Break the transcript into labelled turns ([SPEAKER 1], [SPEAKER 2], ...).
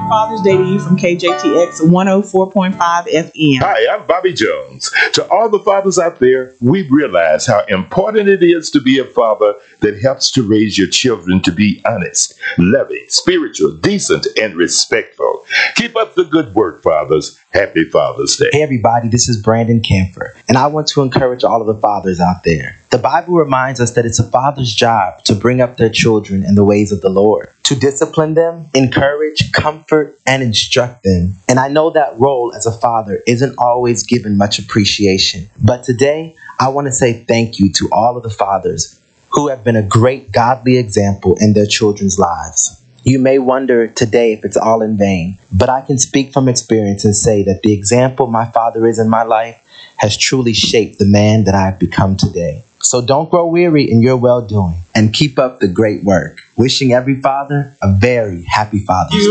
[SPEAKER 1] Father's Day to you from KJTX 104.5 FM.
[SPEAKER 2] Hi, I'm Bobby Jones. To all the fathers out there, we realize how important it is to be a father that helps to raise your children to be honest, loving, spiritual, decent, and respectful. Keep up the good work, fathers. Happy Father's Day.
[SPEAKER 3] Hey everybody, this is Brandon Camphor, and I want to encourage all of the fathers out there. The Bible reminds us that it's a father's job to bring up their children in the ways of the Lord, to discipline them, encourage, comfort, and instruct them. And I know that role as a father isn't always given much appreciation, but today I want to say thank you to all of the fathers who have been a great godly example in their children's lives. You may wonder today if it's all in vain, but I can speak from experience and say that the example my father is in my life has truly shaped the man that I have become today. So don't grow weary in your well-doing and keep up the great work. Wishing every father a very happy Father's Day.